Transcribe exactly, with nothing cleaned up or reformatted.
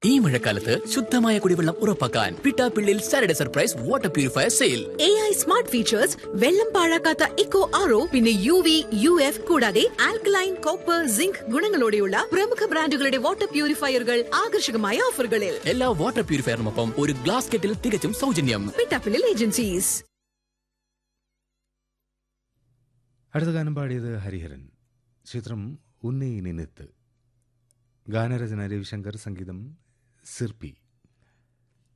ഈ മഴക്കാലത്ത് ശുദ്ധമായ കുടിവെള്ളം ഉറപ്പാക്കാൻ Pittappillil Saturday surprise water purifier sale. A I smart features, വെള്ളം പാഴാക്കാത്ത ഇക്കോ ആർ ഒ, പിന്നെ യു വി യു എഫ് കൂടാതെ ആൽക്കലൈൻ, കോപ്പർ, സിങ്ക് ഗുണങ്ങളോടെയുള്ള പ്രമുഖ ബ്രാൻഡുകളുടെ വാട്ടർ പ്യൂരിഫയറുകൾ ആകർഷകമായ ഓഫറുകളിൽ. എല്ലാ വാട്ടർ പ്യൂരിഫയറിനൊപ്പം ഒരു ഗ്ലാസ് കെറ്റിൽ തികച്ചും സൗജന്യം. പിട്ടാപ്പിള്ളിൽ ഏജൻസീസ്. അടുത്ത ഗാനം പാടിയത് ഹരിഹരൻ. ചിത്രം ഉന്നയി നിന്നിത്ത്. ഗാനരചന രവിശങ്കർ, സംഗീതം സിർപ്പി.